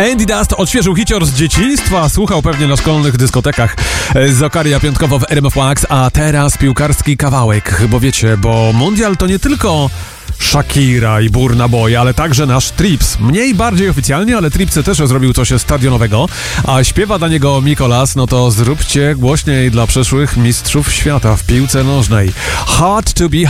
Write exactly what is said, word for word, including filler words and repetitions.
Andy Dust odświeżył hicior z dzieciństwa, słuchał pewnie na szkolnych dyskotekach. Zokaria piątkowo w R M F Wax, a teraz piłkarski kawałek, bo wiecie, bo mundial to nie tylko Shakira i Burna Boy, ale także nasz Trips. Mniej bardziej oficjalnie, ale Tripsy też zrobił coś stadionowego, a śpiewa dla niego Mikolas, no to zróbcie głośniej dla przyszłych mistrzów świata w piłce nożnej. Hard to be